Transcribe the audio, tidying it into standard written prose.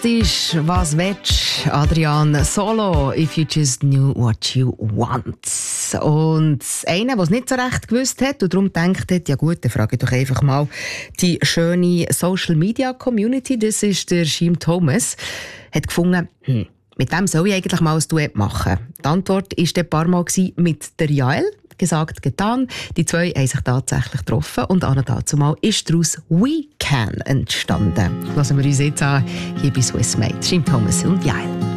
ist «Was willst?» Adrian Solo, «If you just knew what you want». Und einer, der es nicht so recht gewusst hat und darum gedacht hat, ja gut, dann frage ich doch einfach mal die schöne Social-Media-Community, das ist der Jim Thomas, hat gefunden, mit dem soll ich eigentlich mal ein Duett machen. Die Antwort war ein paar Mal mit der Jael. Gesagt, getan. Die zwei haben sich tatsächlich getroffen und dazu mal ist daraus «We Can» entstanden. Lassen wir uns jetzt an, hier bei Swiss Made, Jim Thomas und Jael.